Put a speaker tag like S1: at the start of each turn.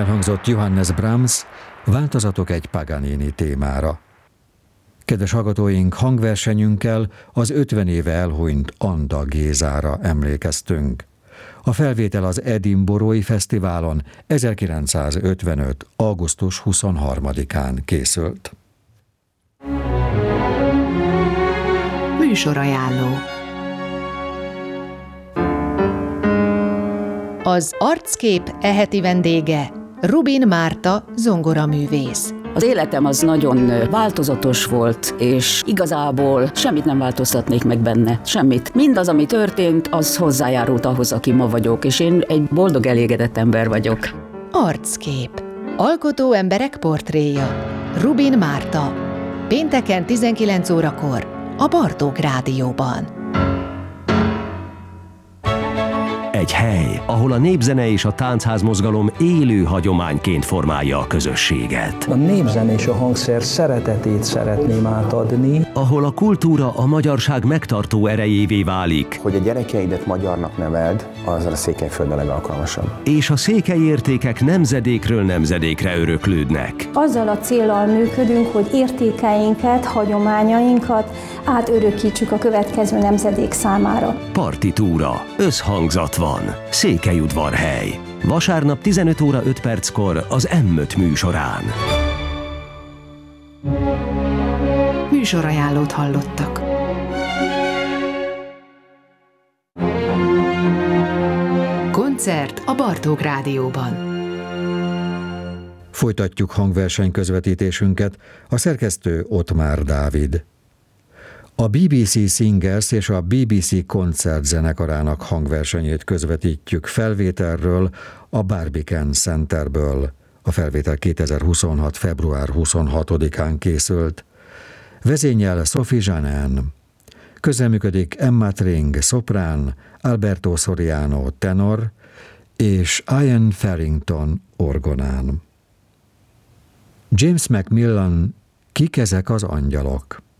S1: Elhangzott Johannes Brahms, Változatok egy Paganini témára. Kedves hallgatóink, hangversenyünkkel az 50 éve elhunyt Anda Gézára emlékeztünk. A felvétel az Edinburghi Fesztiválon 1955. augusztus 23-án készült.
S2: Műsorajánló. Az Arckép heti vendége Rubin Márta zongoraművész.
S3: Az életem az nagyon változatos volt, és igazából semmit nem változtatnék meg benne. Semmit. Mindaz, ami történt, az hozzájárult ahhoz, aki ma vagyok, és én egy boldog, elégedett ember vagyok.
S2: Arckép. Alkotó emberek portréja. Rubin Márta. Pénteken 19 órakor a Bartók Rádióban.
S4: Egy hely, ahol a népzene és a táncház mozgalom élő hagyományként formálja a közösséget.
S5: A népzene és a hangszer szeretetét szeretném átadni.
S4: Ahol a kultúra a magyarság megtartó erejévé válik.
S6: Hogy a gyerekeidet magyarnak neveld, az a Székelyföld a legalkalmasabb.
S4: És a székely értékek nemzedékről nemzedékre öröklődnek.
S7: Azzal a céllal működünk, hogy értékeinket, hagyományainkat átörökítsük a következő nemzedék számára.
S4: Partitúra, összhangzat van. Székelyudvarhely. Vasárnap 15 óra 5 perckor az M5 műsorán.
S2: Műsorajánlót hallottak. Koncert a Bartók Rádióban.
S1: Folytatjuk hangverseny közvetítésünket, a szerkesztő Ottmár Dávid. A BBC Singers és a BBC koncertzenekarának hangversenyét közvetítjük felvételről, a Barbican Centerből. A felvétel 2026. február 26-án készült. Vezényel Sophie Janin. Közreműködik Emma Tring, szoprán, Alberto Soriano, tenor, és Ian Farrington, orgonán. James Macmillan, Kik ezek az angyalok?